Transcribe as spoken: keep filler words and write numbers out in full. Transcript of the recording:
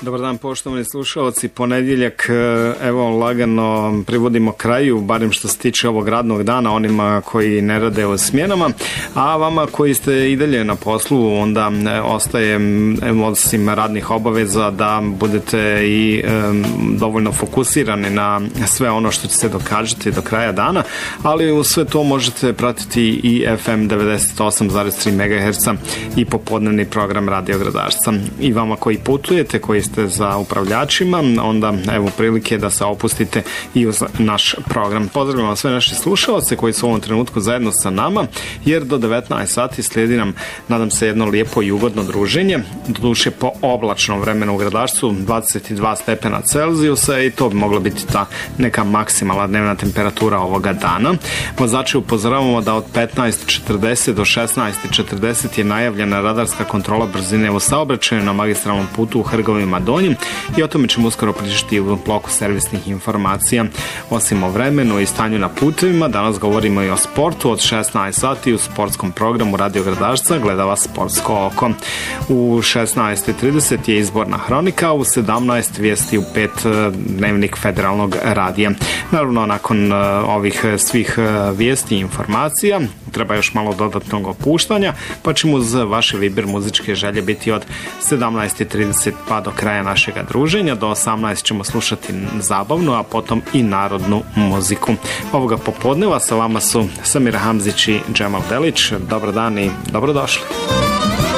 Dobar dan, poštovani slušalci. Ponedjeljak, evo, lagano privodimo kraju, barem što se tiče ovog radnog dana, onima koji ne rade u smjenama, a vama koji ste i dalje na poslu, onda ostaje, osim radnih obaveza, da budete i um, dovoljno fokusirani na sve ono što će se događati do kraja dana, ali u sve to možete pratiti i F M devedeset osam zarez tri megaherca i popodnevni program Radio Gradašca. I vama koji putujete, koji ste za upravljačima, onda evo prilike da se opustite i uz naš program. Pozdravljamo sve naše slušalce koji su u ovom trenutku zajedno sa nama, jer do devetnaest sati slijedi nam, nadam se, jedno lijepo i ugodno druženje, doduše po oblačnom vremenu u Gradašcu, dvadeset dva stepena Celzijusa, i to bi mogla biti ta neka maksimalna dnevna temperatura ovoga dana. Vozače upozoravamo da od petnaest četrdeset do šesnaest četrdeset je najavljena radarska kontrola brzine u saobraćaju na magistralnom putu u Hrgovima Donjim, i o tome ćemo uskoro pričati u bloku servisnih informacija. Osim o vremenu i stanju na putevima, danas govorimo i o sportu. Od šesnaest sati u sportskom programu Radio Gradašca gleda vas Sportsko oko. U šesnaest trideset je izborna hronika, u sedamnaest vijesti u pet dnevnik federalnog radija. Naravno, nakon ovih svih vijesti i informacija treba još malo dodatnog opuštanja, pa ćemo uz vaše Viber muzičke želje biti od sedamnaest trideset pa do kraja našega druženja. Do osamnaest ćemo slušati zabavnu, a potom i narodnu muziku. Ovoga popodneva sa vama su Samir Hamzić i Džemal Delić. Dobar dan i dobrodošli.